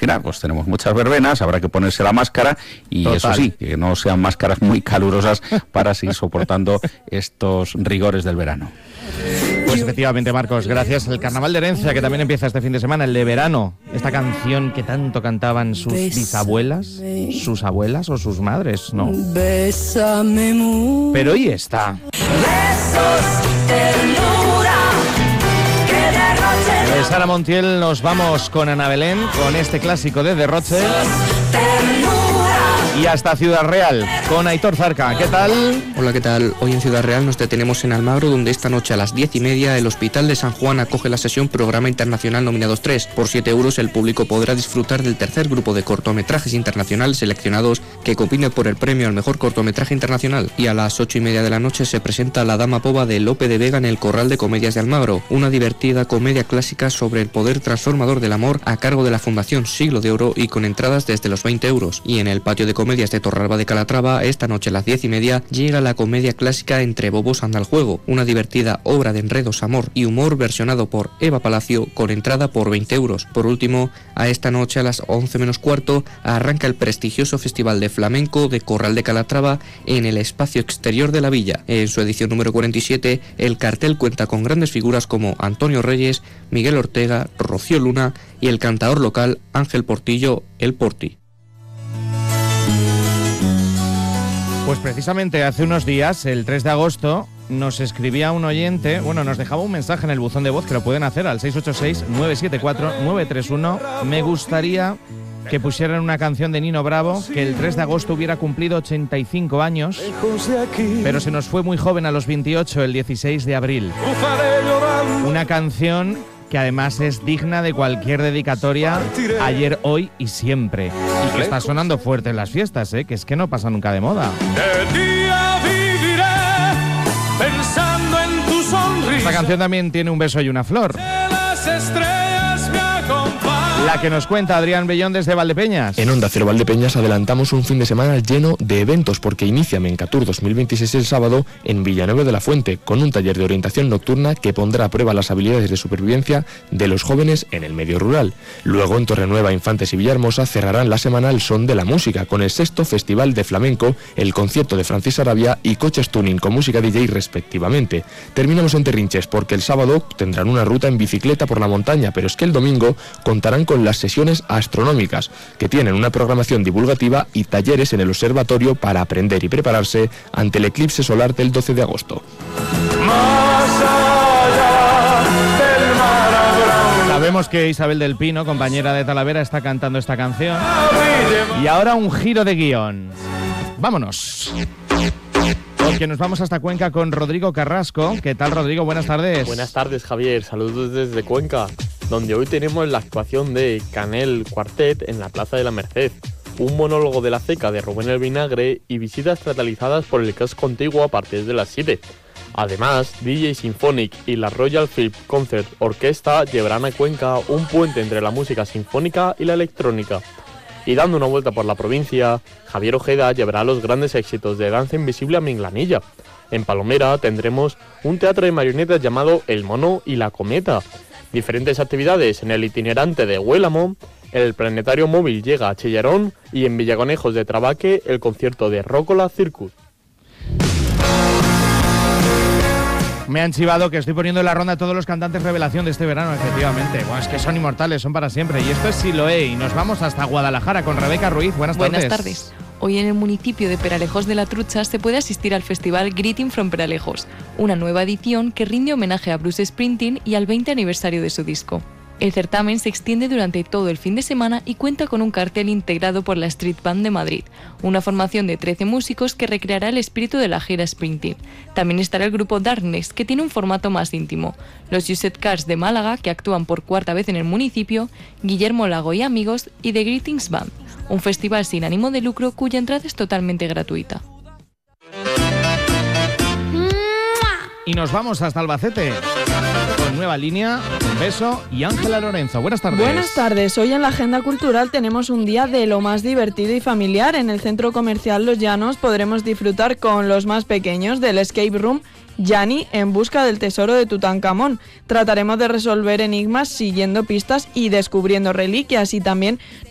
imaginar, pues tenemos muchas verbenas, habrá que ponerse la máscara y Total. eso sí, que no sean máscaras muy calurosas para seguir soportando estos rigores del verano. Pues efectivamente, Marcos, gracias. El Carnaval de Herencia, que también empieza este fin de semana, el de verano. Esta canción que tanto cantaban sus bisabuelas, sus abuelas o sus madres, ¿no? Pero hoy está. De Sara Montiel nos vamos con Ana Belén, con este clásico de Derroche. Y hasta Ciudad Real, con Aitor Zarca. ¿Qué tal? Hola, ¿qué tal? Hoy en Ciudad Real nos detenemos en Almagro, donde esta noche a las 10:30 el Hospital de San Juan acoge la sesión Programa Internacional Nominados 3. Por 7 euros el público podrá disfrutar del tercer grupo de cortometrajes internacionales seleccionados que compiten por el premio al mejor cortometraje internacional. Y a las 8:30 de la noche se presenta La Dama Pova de Lope de Vega en el Corral de Comedias de Almagro, una divertida comedia clásica sobre el poder transformador del amor a cargo de la Fundación Siglo de Oro y con entradas desde los 20 euros. Y en el patio de comedias de Torralba de Calatrava, esta noche a las 10:30 llega la comedia clásica Entre Bobos anda el juego, una divertida obra de enredos, amor y humor versionado por Eva Palacio con entrada por 20 euros. Por último, a esta noche a las 11 menos cuarto arranca el prestigioso Festival de Flamenco de Corral de Calatrava en el espacio exterior de la villa. En su edición número 47, el cartel cuenta con grandes figuras como Antonio Reyes, Miguel Ortega, Rocío Luna y el cantador local Ángel Portillo, El Porti. Pues precisamente hace unos días, el 3 de agosto, nos escribía un oyente, nos dejaba un mensaje en el buzón de voz, que lo pueden hacer al 686-974-931. Me gustaría que pusieran una canción de Nino Bravo, que el 3 de agosto hubiera cumplido 85 años, pero se nos fue muy joven a los 28, el 16 de abril. Una canción que además es digna de cualquier dedicatoria, ayer, hoy y siempre. Y que está sonando fuerte en las fiestas, que es que no pasa nunca de moda. De día viviré pensando en tu sonrisa. Esta canción también tiene un beso y una flor. Las estrellas me acompañan. La que nos cuenta Adrián Bellón desde Valdepeñas. En Onda Cero Valdepeñas adelantamos un fin de semana lleno de eventos porque inicia Mencatur 2026 el sábado en Villanueva de la Fuente con un taller de orientación nocturna que pondrá a prueba las habilidades de supervivencia de los jóvenes en el medio rural. Luego en Torrenueva, Infantes y Villahermosa cerrarán la semana el Son de la Música con el 6º Festival de Flamenco, el concierto de Francis Arabia y Coches Tuning con música DJ respectivamente. Terminamos en Terrinches porque el sábado tendrán una ruta en bicicleta por la montaña, pero es que el domingo contarán con las sesiones astronómicas, que tienen una programación divulgativa y talleres en el observatorio para aprender y prepararse ante el eclipse solar del 12 de agosto. Sabemos que Isabel del Pino, compañera de Talavera, está cantando esta canción. Y ahora un giro de guión. ¡Vámonos! Porque nos vamos hasta Cuenca con Rodrigo Carrasco. ¿Qué tal, Rodrigo? Buenas tardes. Buenas tardes, Javier. Saludos desde Cuenca, donde hoy tenemos la actuación de Canel Quartet en la Plaza de la Merced, un monólogo de la ceca de Rubén el Vinagre y visitas teatralizadas por el casco contiguo a partir de las 7. Además, DJ Symphonic y la Royal Philp Concert Orquesta llevarán a Cuenca un puente entre la música sinfónica y la electrónica. Y dando una vuelta por la provincia, Javier Ojeda llevará los grandes éxitos de Danza Invisible a Minglanilla. En Palomera tendremos un teatro de marionetas llamado El Mono y la Cometa. Diferentes actividades en el itinerante de Huélamo, el planetario móvil llega a Chillarón y en Villaconejos de Trabaque el concierto de Rócola Circus. Me han chivado que estoy poniendo en la ronda a todos los cantantes revelación de este verano, efectivamente. Bueno, es que son inmortales, son para siempre. Y esto es Siloé y nos vamos hasta Guadalajara con Rebeca Ruiz. Buenas tardes. Buenas tardes. Hoy en el municipio de Peralejos de la Trucha se puede asistir al festival Greeting from Peralejos, una nueva edición que rinde homenaje a Bruce Springsteen y al 20 aniversario de su disco. El certamen se extiende durante todo el fin de semana y cuenta con un cartel integrado por la Street Band de Madrid, una formación de 13 músicos que recreará el espíritu de la gira Springsteen. También estará el grupo Darkness, que tiene un formato más íntimo, los Used Cars de Málaga, que actúan por cuarta vez en el municipio, Guillermo Lago y amigos, y The Greetings Band, un festival sin ánimo de lucro cuya entrada es totalmente gratuita. Y nos vamos hasta Albacete con Nueva Línea, Un Beso y Ángela Lorenzo. Buenas tardes. Buenas tardes. Hoy en la agenda cultural tenemos un día de lo más divertido y familiar. En el centro comercial Los Llanos podremos disfrutar con los más pequeños del escape room Yanni en busca del tesoro de Tutankamón. Trataremos de resolver enigmas siguiendo pistas y descubriendo reliquias, y también